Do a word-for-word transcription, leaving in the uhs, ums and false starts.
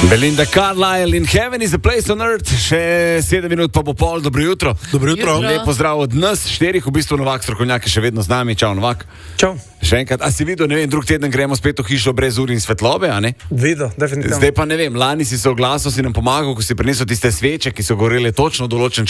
Belinda Carlisle in Heaven is a place on earth. Še sedem minut pa bo pol. Dobro jutro. Dobro jutro. Lep pozdrav od nas, štirih, v bistvu Novak strokovnjak je še vedno z nami. Čau, Novak. Čau. Še enkrat, a si videl, ne vem, drug teden gremo spet v hišo brez ur in svetlobe, a ne? Videl, definitivno. Zdaj pa ne vem, lani si se oglasil, si nam pomagal, ko si prinesel tiste sveče, ki so gorele točno v določen